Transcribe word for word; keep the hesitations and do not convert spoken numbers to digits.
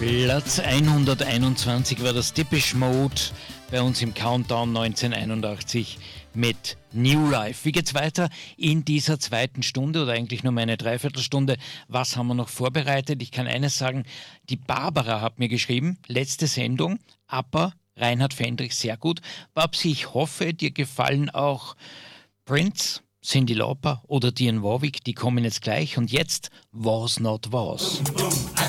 Platz hunderteinundzwanzig war das Depeche Mode bei uns im Countdown neunzehnhunderteinundachtzig mit New Life. Wie geht's weiter in dieser zweiten Stunde oder eigentlich nur meine Dreiviertelstunde? Was haben wir noch vorbereitet? Ich kann eines sagen, die Barbara hat mir geschrieben, letzte Sendung, aber Reinhard Fendrich sehr gut. Babsi, ich hoffe, dir gefallen auch Prince, Cyndi Lauper oder Dionne Warwick, die kommen jetzt gleich und jetzt Was Not Was. Boom, boom. I